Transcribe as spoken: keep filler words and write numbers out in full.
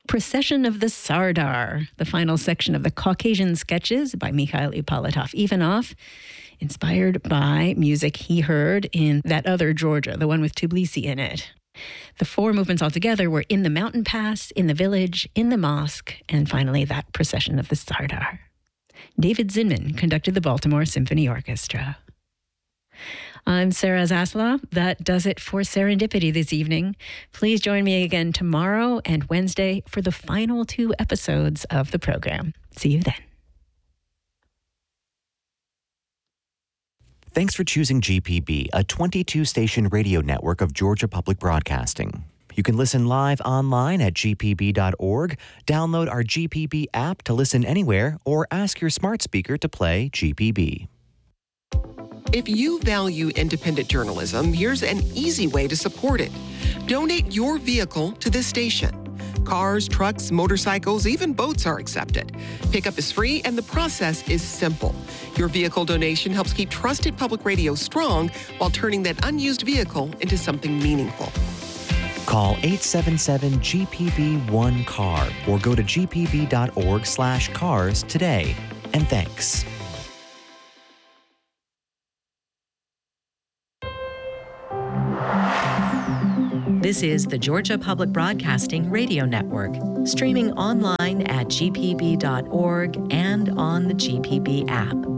Procession of the Sardar, the final section of the Caucasian Sketches by Mikhail Ippolitov-Ivanov, inspired by music he heard in that other Georgia, the one with Tbilisi in it. The four movements altogether were In the Mountain Pass, In the Village, In the Mosque, and finally that Procession of the Sardar. David Zinman conducted the Baltimore Symphony Orchestra. I'm Sarah Zaslav. That does it for Serendipity this evening. Please join me again tomorrow and Wednesday for the final two episodes of the program. See you then. Thanks for choosing G P B, a twenty-two station radio network of Georgia Public Broadcasting. You can listen live online at g p b dot org, download our G P B app to listen anywhere, or ask your smart speaker to play G P B. If you value independent journalism, here's an easy way to support it. Donate your vehicle to this station. Cars, trucks, motorcycles, even boats are accepted. Pickup is free and the process is simple. Your vehicle donation helps keep trusted public radio strong while turning that unused vehicle into something meaningful. Call eight seven seven G P B one C A R or go to g p b dot org slash cars today. And thanks. This is the Georgia Public Broadcasting Radio Network, streaming online at g p b dot org and on the G P B app.